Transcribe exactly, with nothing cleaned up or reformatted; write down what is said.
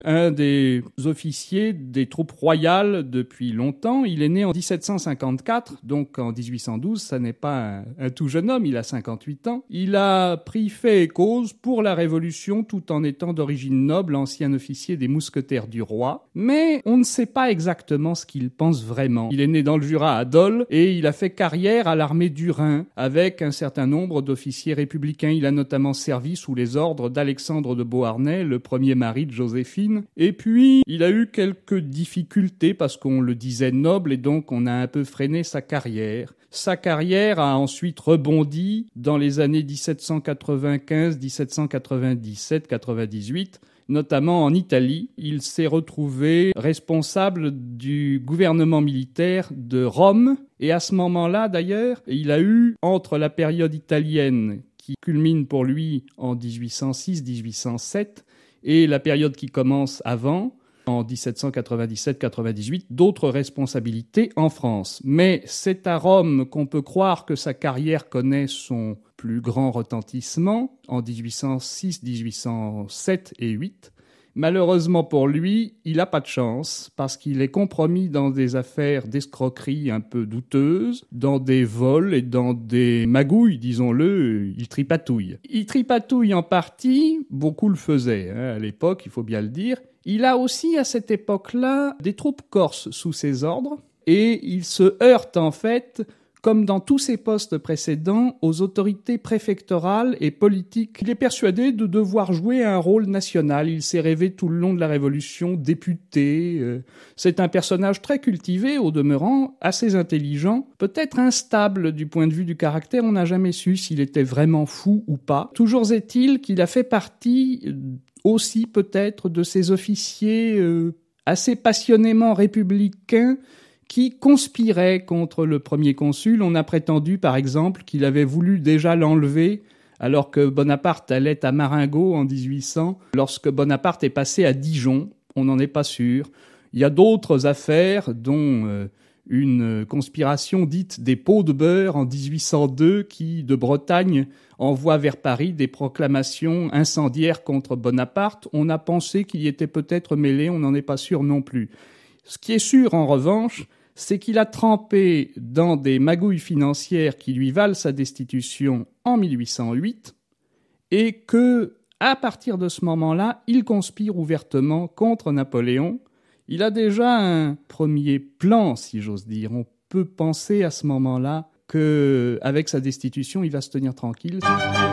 un des officiers des troupes royales depuis longtemps. Il est né en dix-sept cent cinquante-quatre, donc en dix-huit cent douze, ça n'est pas un, un tout jeune homme, il a cinquante-huit ans. Il a pris fait et cause pour la Révolution tout en étant d'origine noble, ancien officier des mousquetaires du roi. Mais on ne sait pas exactement ce qu'il pense vraiment. Il est né dans le Jura à Dole et il a fait carrière à l'armée du Rhin avec un certain nombre d'officiers républicains. Il a notamment servi sous les ordres d'Alexandre de Beauharnais, le premier mari de Joséphine. Et puis, il a eu quelques difficultés parce qu'on le disait noble et donc on a un peu freiné sa carrière. Sa carrière a ensuite rebondi dans les années dix-sept cent quatre-vingt-quinze, dix-sept cent quatre-vingt-dix-sept, quatre-vingt-dix-huit, notamment en Italie. Il s'est retrouvé responsable du gouvernement militaire de Rome. Et à ce moment-là, d'ailleurs, il a eu, entre la période italienne qui culmine pour lui en dix-huit cent six dix-huit cent sept et la période qui commence avant, en dix-sept cent quatre-vingt-dix-sept quatre-vingt-dix-huit, d'autres responsabilités en France. Mais c'est à Rome qu'on peut croire que sa carrière connaît son plus grand retentissement, en dix-huit cent six dix-huit cent sept et huit. Malheureusement pour lui, il n'a pas de chance parce qu'il est compromis dans des affaires d'escroquerie un peu douteuses, dans des vols et dans des magouilles, disons-le, il tripatouille. Il tripatouille en partie, beaucoup le faisaient hein, à l'époque, il faut bien le dire. Il a aussi à cette époque-là des troupes corses sous ses ordres et il se heurte en fait, comme dans tous ses postes précédents, aux autorités préfectorales et politiques. Il est persuadé de devoir jouer un rôle national. Il s'est rêvé tout le long de la Révolution député. C'est un personnage très cultivé, au demeurant, assez intelligent, peut-être instable du point de vue du caractère. On n'a jamais su s'il était vraiment fou ou pas. Toujours est-il qu'il a fait partie aussi peut-être de ces officiers euh, assez passionnément républicains qui conspirait contre le premier consul. On a prétendu, par exemple, qu'il avait voulu déjà l'enlever alors que Bonaparte allait à Marengo en dix-huit cents, lorsque Bonaparte est passé à Dijon. On n'en est pas sûr. Il y a d'autres affaires, dont euh, une conspiration dite des pots de beurre en dix-huit cent deux qui, de Bretagne, envoie vers Paris des proclamations incendiaires contre Bonaparte. On a pensé qu'il y était peut-être mêlé, on n'en est pas sûr non plus. Ce qui est sûr, en revanche, c'est qu'il a trempé dans des magouilles financières qui lui valent sa destitution en mille huit cent huit et que, à partir de ce moment-là, il conspire ouvertement contre Napoléon. Il a déjà un premier plan, si j'ose dire. On peut penser à ce moment-là qu'avec sa destitution, il va se tenir tranquille.